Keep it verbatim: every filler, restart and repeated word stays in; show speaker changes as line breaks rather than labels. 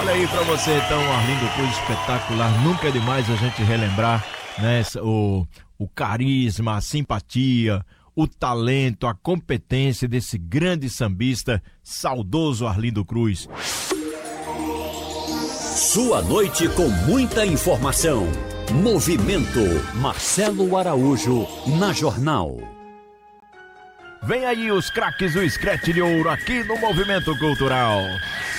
Olha aí pra você então, Arlindo Cruz, espetacular. Nunca é demais a gente relembrar, né, o, o carisma, a simpatia, o talento, a competência desse grande sambista, saudoso Arlindo Cruz.
Sua noite com muita informação. Movimento Marcelo Araújo na Jornal.
Vem aí os craques do Scratch de Ouro aqui no Movimento Cultural.